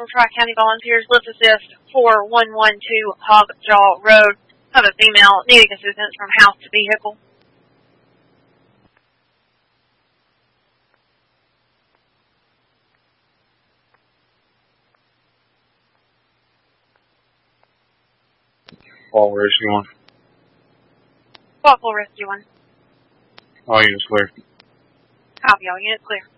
from Tri-County Volunteers. Lift Assist 4112 Hogjaw Road. I have a female needing assistance from house to vehicle. All Rescue 1. Buffalo Rescue 1. All units clear. Copy, all units clear.